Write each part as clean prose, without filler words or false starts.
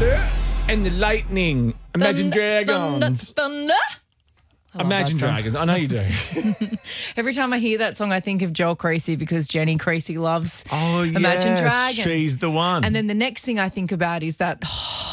thunder and the lightning. Imagine Dragons. Thunder. Imagine Dragons. I know you do. Every time I hear that song, I think of Joel Creasy because Jenny Creasy loves Imagine yes, Dragons. she's the one. And then the next thing I think about is that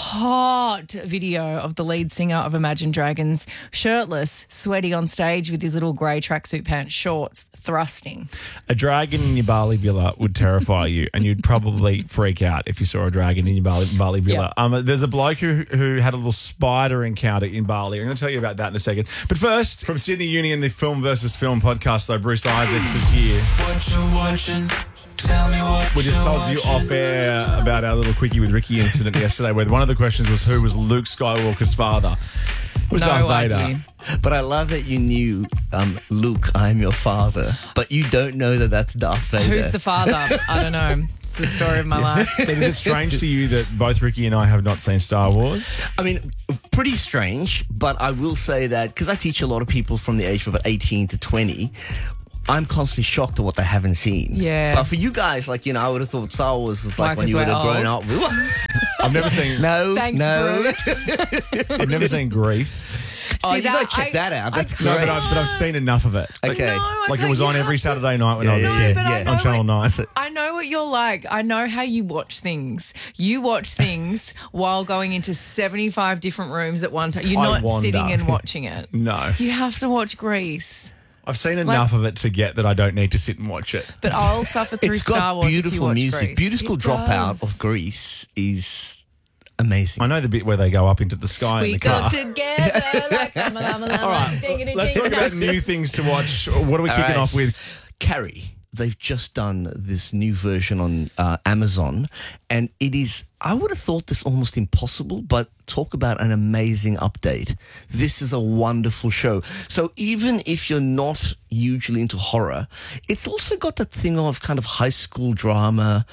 hot video of the lead singer of Imagine Dragons, shirtless, sweaty on stage with his little grey tracksuit pants, shorts, thrusting. A dragon in your Bali villa would terrify you, and you'd probably freak out if you saw a dragon in your Bali villa. There's a bloke who had a little spider encounter in Bali. I'm going to tell you about that in a second. But first, from Sydney Uni and the Film versus Film podcast, though, Bruce Isaacs is here. What you watching? Tell me what We just told you off air about our little quickie with Ricky incident yesterday, where one of the questions was who was Luke Skywalker's father. It was Darth Vader. idea. But I love that you knew, Luke, I'm your father, but you don't know that that's Darth Vader. Who's the father? I don't know. It's the story of my life. But is it strange to you that both Ricky and I have not seen Star Wars? I mean, pretty strange, but I will say that because I teach a lot of people from the age of about 18 to 20, I'm constantly shocked at what they haven't seen. Yeah. But for you guys, like, I would have thought Star Wars is like when Because you would we're have grown old. up. I've never seen. No, Thanks, no. Bruce. I've never seen Grease. Oh, See, you got to check that out. That's No, great. but I've seen enough of it. Okay. No, Like it okay, was you on have every to- Saturday night when I was a Yeah, kid but I know on Channel 9. I know what you're like. I know how you watch things. You watch things while going into 75 different rooms at one time. You're I not wander. sitting and watching it. No. You have to watch Grease. I've seen enough of it to get that I don't need to sit and watch it. But I'll suffer through It's Star got Wars if you beautiful watch music. Grease. Beautiful It dropout does. of Grease is amazing. I know the bit where they go up into the sky in We the go car. together like All right, let's talk about new things to watch. What are we kicking right. off with? Carrie. They've just done this new version on Amazon, and it is, I would have thought this almost impossible, but talk about an amazing update. This is a wonderful show. So even if you're not hugely into horror, it's also got that thing of kind of high school drama.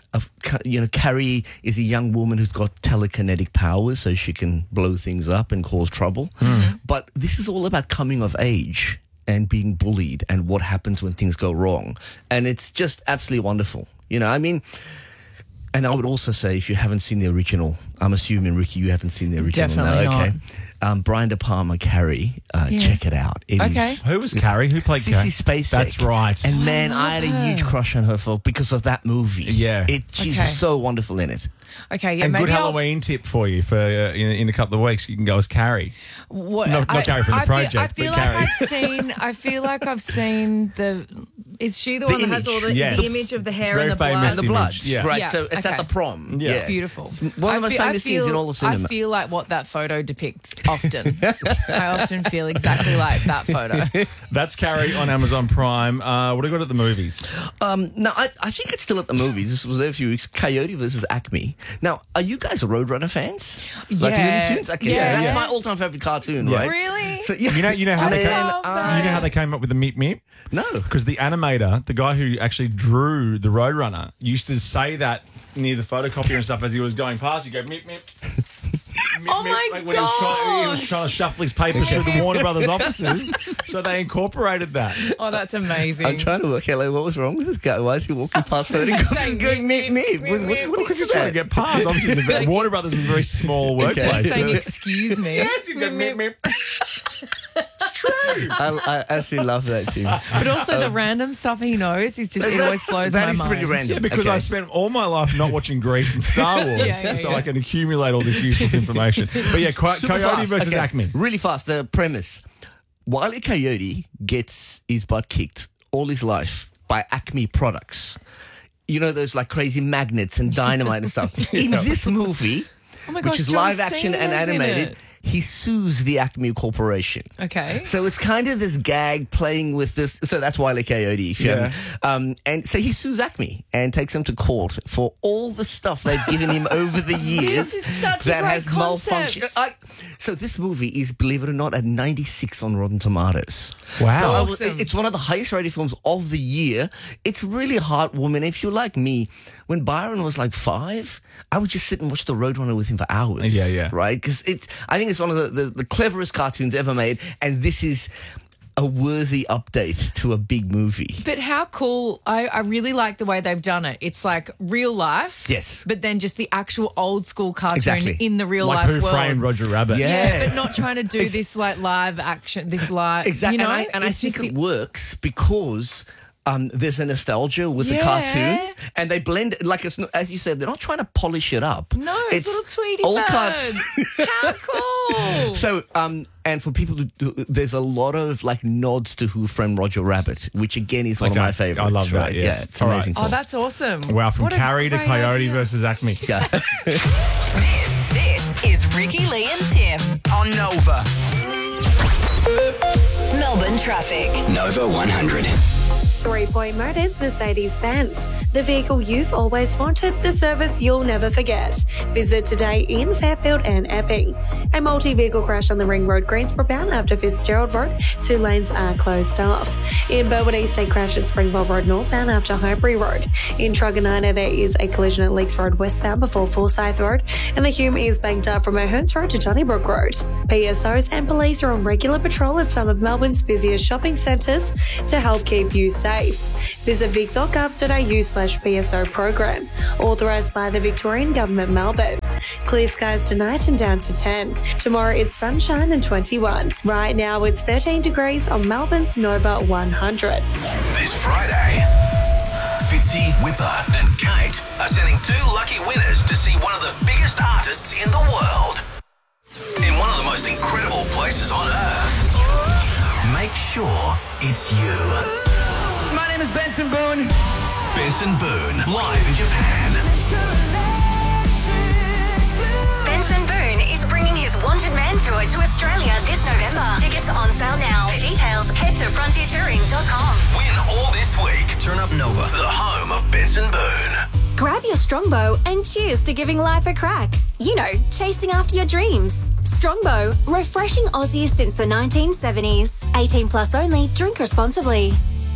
Carrie is a young woman who's got telekinetic powers, so she can blow things up and cause trouble. But this is all about coming of age and being bullied and what happens when things go wrong. And it's just absolutely wonderful. And I would also say, if you haven't seen the original, I'm assuming, Ricky, you haven't seen the original. Definitely no, okay. not. Brian De Palma, Carrie, check it out. It Okay. is Who was Carrie? Who played Carrie? Sissy Spacek. That's right. And man, love I had a her. huge crush on her because of that movie. Yeah. She's Okay. so wonderful in it. Okay, yeah, And maybe good I'll- Halloween tip for you for in a couple of weeks. You can go as Carrie. What, Not Carrie from the project, I feel but like Carrie. I feel like I've seen the. Is she the one that has all the, Yes. the image of the hair Very and the blood? famous And the blood. image, yeah. Right, Yeah, so it's okay. at the prom. Yeah. Beautiful. One of the most famous scenes in all of cinema. I feel like what that photo depicts often. I often feel exactly like that photo. That's Carrie on Amazon Prime. What do we got at the movies? No, I think it's still at the movies. This was there a few weeks. Coyote versus Acme. Now, are you guys Roadrunner fans? Like Yeah. Looney Tunes? Okay, Yeah. so that's Yeah. my all-time favorite cartoon, Yeah. right? Really? So, yeah. You know how they came, love that. you know how they came up with the Meep Meep? No. Because the animator, the guy who actually drew the Roadrunner, used to say that near the photocopier and stuff as he was going past. He'd go, Meep Meep. Meep, Oh meep, my like when he was trying to shuffle his papers through the Warner Brothers offices, so they incorporated that. Oh, that's amazing. I'm trying to work out, like, what was wrong with this guy? Why is he walking past photocopiers Saying going, meet me? What Because is he's trying to that? get past. Obviously, Like- Warner Brothers was a very small workplace. Saying excuse me. Yes, you go, Meep Meep. I actually love that too. But also the random stuff he knows is just, it always blows my That is mind. pretty random. Yeah, because Okay. I've spent all my life not watching Grease and Star Wars, Yeah, so yeah. I can accumulate all this useless information. But yeah, Super Coyote fast. versus Okay. Acme. Really fast. The premise. Wile E. Coyote gets his butt kicked all his life by Acme products. You know, those like crazy magnets and dynamite and stuff. In this movie, Oh my which gosh, is John live action and Cena's in animated, it. he sues the Acme Corporation. Okay. So it's kind of this gag playing with this. So that's Wile E. Coyote. If you Yeah. haven't- and so he sues Acme and takes him to court for all the stuff they've given him over the years This is such a that great has malfunctioned. concept. So this movie is, believe it or not, at 96 on Rotten Tomatoes. Wow. So Awesome. it's one of the highest rated films of the year. It's really heartwarming. If you're like me, when Byron was like 5, I would just sit and watch The Roadrunner with him for hours. Yeah, yeah. Right? Because I think it's one of the cleverest cartoons ever made. And this is a worthy update to a big movie. But how cool. I really like the way they've done it. It's like real life. Yes. But then just the actual old school cartoon Exactly. in the real Like life Who world. Framed Roger Rabbit? Yeah, but not trying to do this like live action, this live, Exactly. you know? And I It's think just it works because there's a nostalgia with the Yeah. cartoon, and they blend it, like it's not, as you said, they're not trying to polish it up. No, it's little Tweety old bird. cartoon. How cool. So, and for people to do, there's a lot of like nods to Who Framed Roger Rabbit, which again is one of Okay. my favorites. I love that, right? yes. Yeah, it's All right. amazing. Oh, that's awesome. Wow, from What a Carrie to great Coyote idea. versus Acme. Yeah. This is Ricky Lee and Tim On Nova. Melbourne traffic. Nova 100. 3-point motors Mercedes-Benz. The vehicle you've always wanted, the service you'll never forget. Visit today in Fairfield and Epping. A multi-vehicle crash on the Ring Road, Greensboro bound after Fitzgerald Road. 2 lanes are closed off. In Burwood East, a crash at Springvale Road northbound after Highbury Road. In Truganina, there is a collision at Leaks Road westbound before Forsyth Road. And the Hume is banked up from O'Hearns Road to Donnybrook Road. PSOs and police are on regular patrol at some of Melbourne's busiest shopping centres to help keep you safe. Visit vic.gov.au/PSO program. Authorised by the Victorian Government, Melbourne. Clear skies tonight and down to 10. Tomorrow it's sunshine and 21. Right now it's 13 degrees on Melbourne's Nova 100. This Friday, Fitzy, Whipper, and Kate are sending 2 lucky winners to see one of the biggest artists in the world in one of the most incredible places on earth. Make sure it's you. My name is Benson Boone. Benson Boone, live in Japan. Benson Boone is bringing his Wanted Man tour to Australia this November. Tickets on sale now. For details, head to frontiertouring.com. Win all this week. Turn up Nova, the home of Benson Boone. Grab your Strongbow and cheers to giving life a crack. You know, chasing after your dreams. Strongbow, refreshing Aussies since the 1970s. 18 plus only, drink responsibly.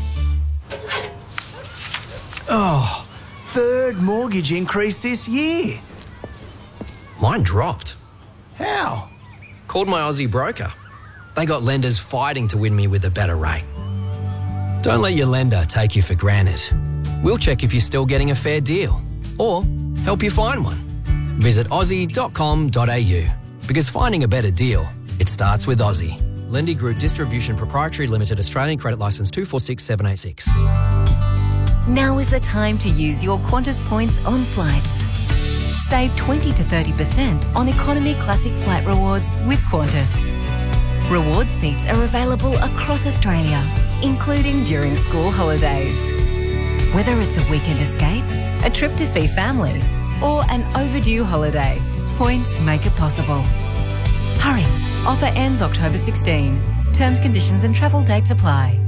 Oh, 3rd mortgage increase this year. Mine dropped. How? Called my Aussie broker. They got lenders fighting to win me with a better rate. Don't let your lender take you for granted. We'll check if you're still getting a fair deal or help you find one. Visit aussie.com.au because finding a better deal, it starts with Aussie. Lendy Group Distribution Proprietary Limited, Australian Credit Licence 246786. Now is the time to use your Qantas points on flights. Save 20 to 30% on Economy Classic Flight Rewards with Qantas. Reward seats are available across Australia, including during school holidays. Whether it's a weekend escape, a trip to see family, or an overdue holiday, points make it possible. Hurry! Offer ends October 16. Terms, conditions and travel dates apply.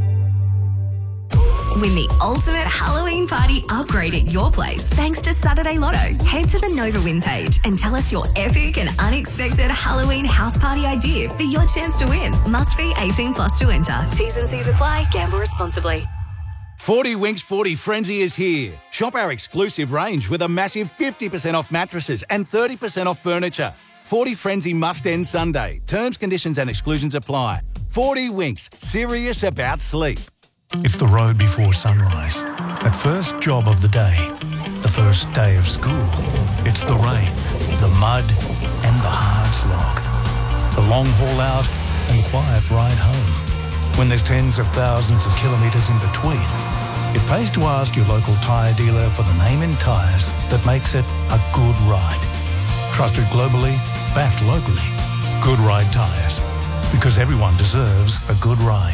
Win the ultimate Halloween party upgrade at your place thanks to Saturday Lotto. Head to the Nova Win page and tell us your epic and unexpected Halloween house party idea for your chance to win. Must be 18 plus to enter. T's and C's apply. Gamble responsibly. 40 Winks 40 Frenzy is here. Shop our exclusive range with a massive 50% off mattresses and 30% off furniture. 40 Frenzy must end Sunday. Terms, conditions and exclusions apply. 40 Winks, serious about sleep. It's the road before sunrise. That first job of the day. The first day of school. It's the rain, the mud and the hard slog. The long haul out and quiet ride home. When there's tens of thousands of kilometres in between, it pays to ask your local tyre dealer for the name in tyres that makes it a good ride. Trusted globally, backed locally. Good Ride Tyres. Because everyone deserves a good ride.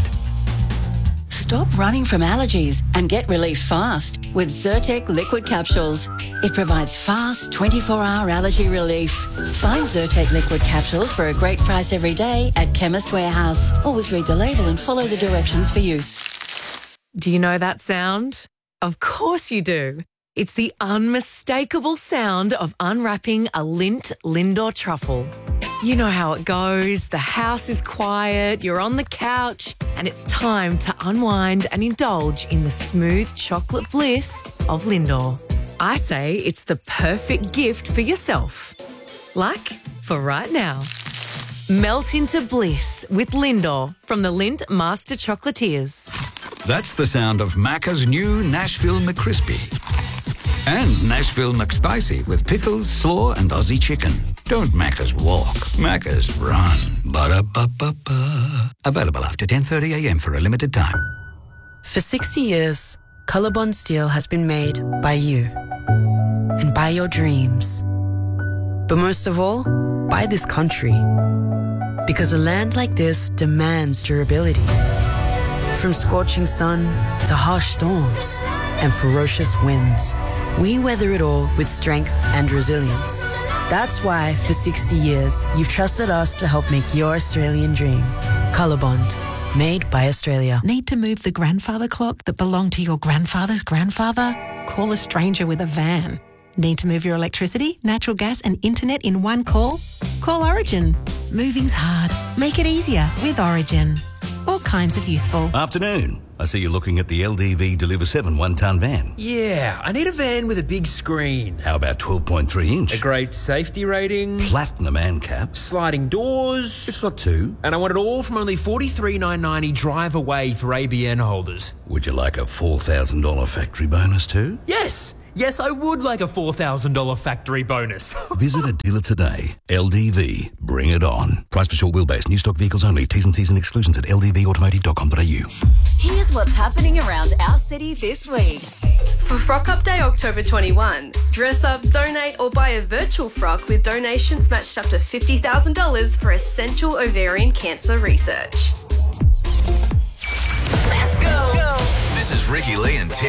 Stop running from allergies and get relief fast with Zyrtec liquid capsules. It provides fast 24-hour allergy relief. Find Zyrtec liquid capsules for a great price every day at Chemist Warehouse. Always read the label and follow the directions for use. Do you know that sound? Of course you do. It's the unmistakable sound of unwrapping a Lindt Lindor truffle. You know how it goes. The house is quiet, you're on the couch, and it's time to unwind and indulge in the smooth chocolate bliss of Lindor. I say it's the perfect gift for yourself. Like for right now. Melt into bliss with Lindor from the Lindt Master Chocolatiers. That's the sound of Macca's new Nashville McCrispy. And Nashville McSpicy with pickles, slaw, and Aussie chicken. Don't Macca's walk, Macca's run. Ba-da-ba-ba-ba. Available after 10:30am for a limited time. For 60 years, Colorbond Steel has been made by you and by your dreams. But most of all, by this country. Because a land like this demands durability. From scorching sun to harsh storms and ferocious winds, we weather it all with strength and resilience. That's why, for 60 years, you've trusted us to help make your Australian dream. Colorbond, made by Australia. Need to move the grandfather clock that belonged to your grandfather's grandfather? Call a stranger with a van. Need to move your electricity, natural gas and internet in one call? Call Origin. Moving's hard. Make it easier with Origin. All kinds of useful. Afternoon. I see you're looking at the LDV Deliver 7 one-ton van. Yeah, I need a van with a big screen. How about 12.3 inch? A great safety rating. Platinum ANCAP. Sliding doors. It's got 2. And I want it all from only $43,990 drive away for ABN holders. Would you like a $4,000 factory bonus too? Yes! Yes, I would like a $4,000 factory bonus. Visit a dealer today. LDV. Bring it on. Price for short wheelbase. New stock vehicles only. T's and C's and exclusions at ldvautomotive.com.au. Here's what's happening around our city this week. For Frock Up Day October 21, dress up, donate or buy a virtual frock with donations matched up to $50,000 for essential ovarian cancer research. Let's go. This is Ricky Lee and Tim.